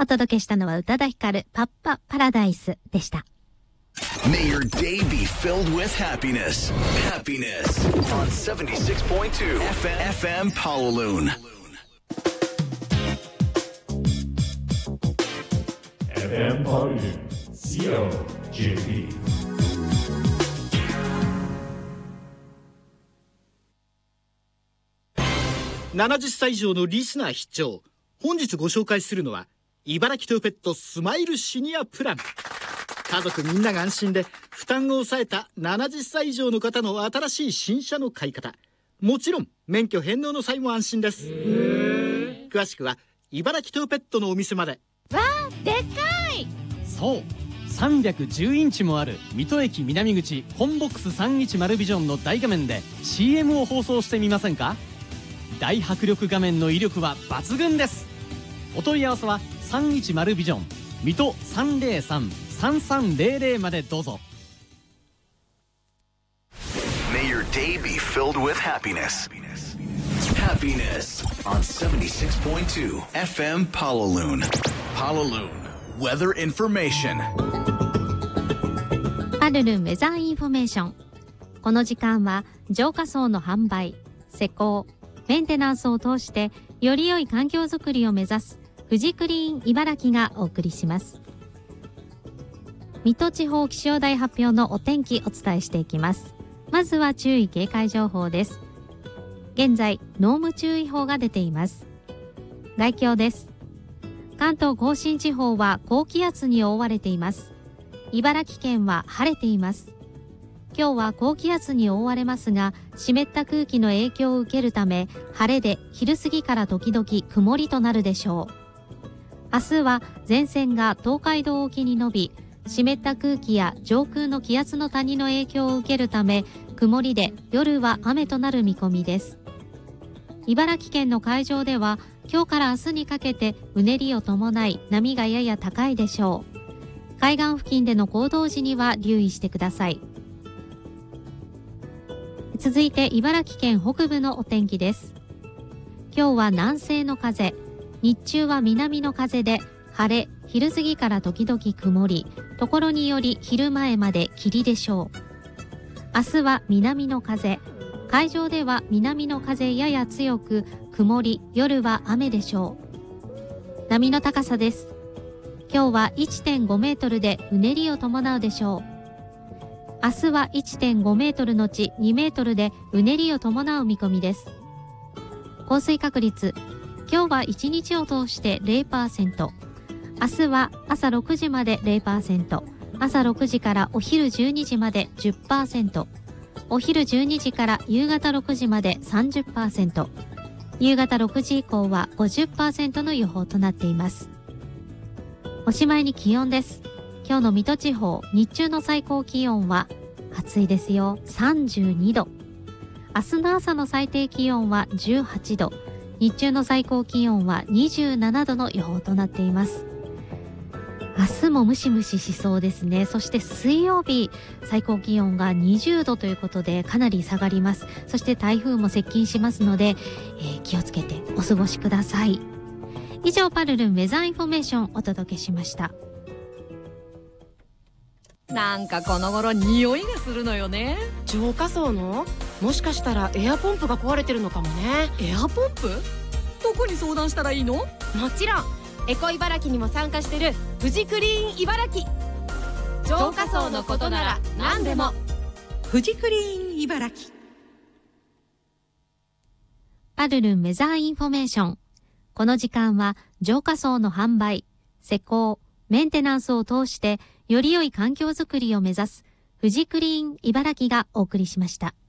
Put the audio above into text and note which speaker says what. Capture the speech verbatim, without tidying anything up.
Speaker 1: お届けしたのは宇多田ヒカル、パッパパラダイスでした。
Speaker 2: May your day be filled with happiness. Happiness on seventy-six point two F M, F M Pawaloon.
Speaker 3: F M Pawaloon, C O J P。
Speaker 4: ななじゅっさい以上のリスナー必聴。本日ご紹介するのは茨城トヨペットスマイルシニアプラン。家族みんなが安心で負担を抑えたななじゅっさい以上の方の新しい新車の買い方。もちろん免許返納の際も安心です。詳しくは茨城トヨペットのお店まで。
Speaker 5: わあ、でっかい。
Speaker 6: そう、さんびゃくじゅうインチもある水戸駅南口コンボックスさんびゃくじゅうビジョンの大画面で シーエム を放送してみませんか。大迫力画面の威力は抜群です。お問い合わせはさんびゃくじゅうビジョン水戸 さんぜろさん さんさんぜろぜろ までどうぞ。
Speaker 2: May your day be filled with happiness. Happiness on seventy-six point two F M Pawaloon. Pawaloon Weather Information.
Speaker 1: パルルンウェザーインフォメーション。この時間は浄化槽の販売、施工、メンテナンスを通してより良い環境づくりを目指す富士クリーン茨城がお送りします。水戸地方気象台発表のお天気お伝えしていきます。まずは注意警戒情報です。現在濃霧注意報が出ています。概況です。関東甲信地方は高気圧に覆われています。茨城県は晴れています。今日は高気圧に覆われますが、湿った空気の影響を受けるため、晴れで昼過ぎから時々曇りとなるでしょう。明日は前線が東海道沖に延び、湿った空気や上空の気圧の谷の影響を受けるため、曇りで夜は雨となる見込みです。茨城県の海上では、今日から明日にかけてうねりを伴い波がやや高いでしょう。海岸付近での行動時には留意してください。続いて茨城県北部のお天気です。今日は南西の風、日中は南の風で晴れ、昼過ぎから時々曇り、ところにより昼前まで霧でしょう。明日は南の風、海上では南の風やや強く曇り、夜は雨でしょう。波の高さです。今日は いってんご メートルでうねりを伴うでしょう。明日は いってんご メートルのちにメートルでうねりを伴う見込みです。降水確率、今日は一日を通して ゼロパーセント、明日は朝ろくじまで ゼロパーセント、朝ろくじからお昼じゅうにじまで じゅっパーセント、お昼じゅうにじから夕方ろくじまで さんじゅっパーセント、夕方ろくじ以降は ごじゅっパーセント の予報となっています。おしまいに気温です。今日の水戸地方、日中の最高気温は暑いですよ、さんじゅうにど。明日の朝の最低気温はじゅうはちど、日中の最高気温はにじゅうななどの予報となっています。明日もムシムシしそうですね。そして水曜日、最高気温がにじゅうどということでかなり下がります。そして台風も接近しますので、えー、気をつけてお過ごしください。以上、パルルンウェザーインフォメーションお届けしました。
Speaker 5: なんかこの頃匂いがするのよね。
Speaker 7: 浄化槽の？もしかしたらエアポンプが壊れてるのかもね。
Speaker 5: エアポンプ？どこに相談したらいいの？も
Speaker 7: ちろんエコ茨城にも参加してる富士クリーン茨城。浄化槽のことなら何でも。
Speaker 8: 富士クリーン茨城。
Speaker 1: パルルンウェザーインフォメーション。この時間は浄化槽の販売、施工、メンテナンスを通してより良い環境づくりを目指す富士クリーン茨城がお送りしました。